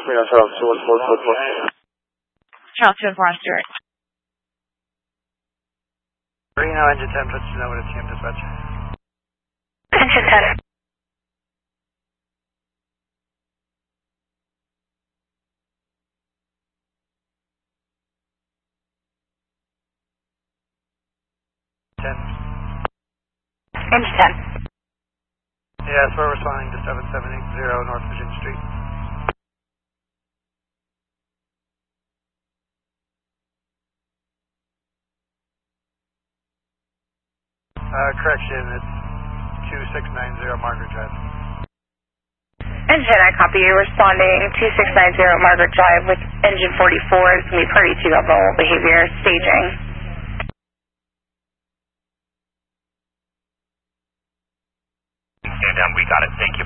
Channel 2 and 4 on Stewart. Reno, engine 10, puts you know what it's team dispatch. Engine 10. Engine 10. Yes, we're responding to 7780 North Virginia Street. Correction, it's 2690 Margaret Drive. Engine 10, I copy you. Responding 2690 Margaret Drive with engine 44. It's going to be party 2 abnormal behavior staging. Stand down, we got it. Thank you.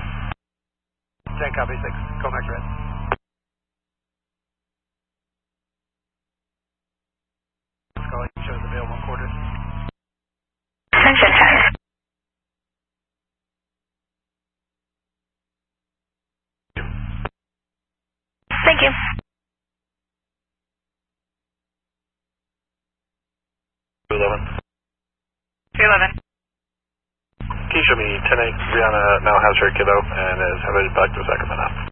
10 copy 6, Comac Red. Calling shows available quarters. Engine 10. Thank you. 211. 311. Can you show me 10-8 Brianna now has her kiddo and is headed back to Sacramento?